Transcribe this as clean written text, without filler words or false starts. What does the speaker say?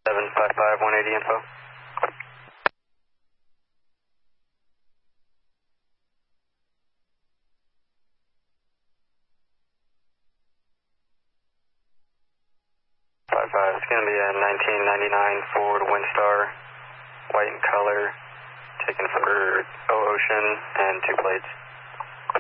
755 180 info. It's going to be a 1999 Ford Windstar, white in color, taken for Ocean and 2 plates.